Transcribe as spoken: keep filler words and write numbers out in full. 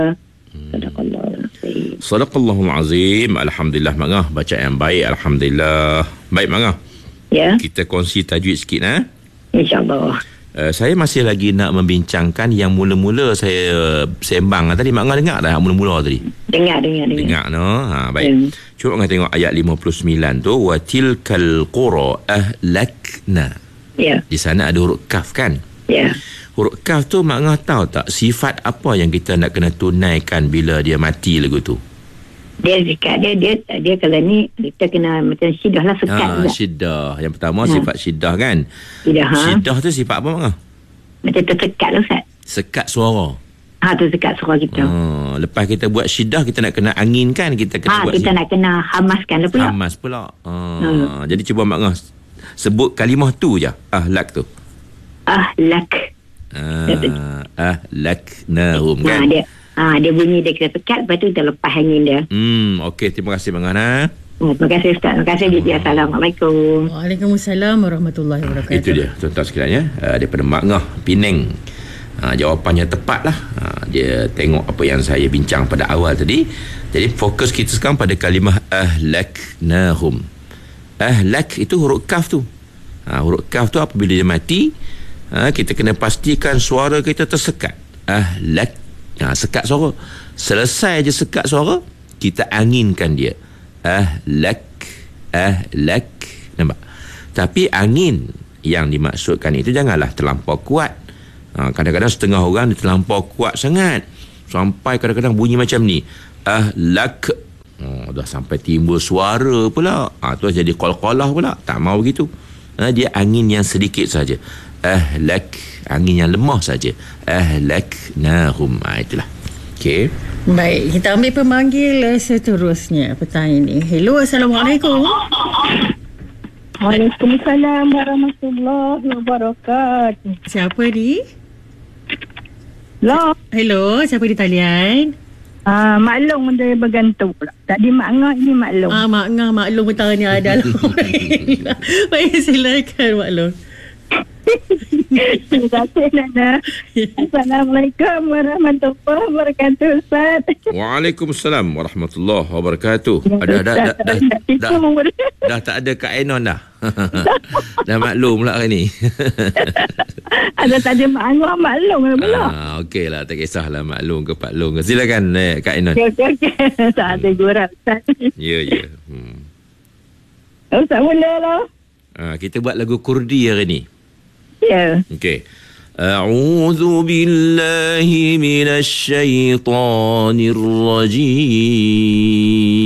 Sadaqallahul Sadaqallahul Azim. Alhamdulillah, Mak Ngah. Baca yang baik, Alhamdulillah. Baik, Mak Ngah. Ya. Kita kongsi tajwid sikit, eh? InsyaAllah. Uh, saya masih lagi nak membincangkan yang mula-mula saya sembang tadi. Mak Ngah dengar dah mula-mula tadi? Dengar, dengar, dengar. Dengar, no? Ha, baik. Ya. Cuba Mak Ngah tengok ayat lima puluh sembilan tu. Wa tilkal qura ahlakna. Ya. Di sana ada huruf kaf, kan? Ya. Huruf kaf tu Mak Ngah tahu tak sifat apa yang kita nak kena tunaikan bila dia mati lagu tu? Dia dekat dia, dia, dia kalau ni, kita kena macam syidah lah, sekat Ha, juga. syidah. Yang pertama Ha. sifat syidah, kan? Syidah, ha? Syidah tu sifat apa, Mak Ngah? Macam tersekat lah, Ustaz. Sekat suara. Ha, tersekat suara kita. Ha, lepas kita buat syidah, kita nak kena anginkan, kita kena Ha, buat kita syidah. nak kena hamaskan lah pula. Hamas pula. Ha, Hmm. Jadi cuba Mak Ngah sebut kalimah tu je. Ahlak tu. Ahlak. Ah, ahlaknahum, Ha, kan? dia, ha, dia bunyi dia kita sekat, lepas tu kita lepas angin dia. Hmm, okey, terima kasih Mak Ngah. Oh, terima kasih Ustaz. Terima kasih Bibi. Assalamualaikum. Waalaikumsalam warahmatullahi wabarakatuh. Itu dia, tuan-tuan sekalian, uh, daripada Mak Ngah, Penang. Uh, jawapannya tepat lah. Uh, dia tengok apa yang saya bincang pada awal tadi. Jadi fokus kita sekarang pada kalimah ahlaknahum. Ahlak itu huruf kaf tu. Uh, huruf kaf tu apabila dia mati, uh, kita kena pastikan suara kita tersekat. Ahlak. Uh, sekat suara. Selesai je sekat suara, kita anginkan dia. Ahlak. Ahlak. Nampak? Tapi angin yang dimaksudkan itu janganlah terlampau kuat. Ha, kadang-kadang setengah orang dia terlampau kuat sangat, sampai kadang-kadang bunyi macam ni. Ahlak. Oh, dah sampai timbul suara pula. Ha, tu jadi qalqalah pula. Tak mau begitu. Ha, dia angin yang sedikit saja. Ahlak. Angin yang lemah saja. Ahlaknahum. Ha, itulah. Okey. Baik, kita ambil pemanggil seterusnya petang ini. Hello, Assalamualaikum. Waalaikumsalam warahmatullahi wabarakatuh. Siapa di? Hello. Hello, siapa di talian? Ah, maklum dia bergantung pula. Tadi Mak Ngah, ini maklum. Ah, Mak Ngah, maklum bertanya ada. Alhamdulillah. Baik, silakan maklum. Terima kasih Nana. Assalamualaikum warahmatullahi wabarakatuh Ustaz. Waalaikumsalam warahmatullahi wabarakatuh. Ada dah dah dah dah, dah, dah tak ada Kak Ainon dah. Dah maklum pula hari ni. Ada tadi Mak Ngah maklum pula. Ah, okeylah, tak kisahlah maklum ke paklum ke. Silakan eh, Kak Ainon. Okey okey okey. Tak ada gurau Ustaz. Ya ya. Hmm. Ustaz mulalah. Ah, kita buat lagu Kurdi hari ni. Ya. Okey. A'udzu billahi minasy syaithanir rajim.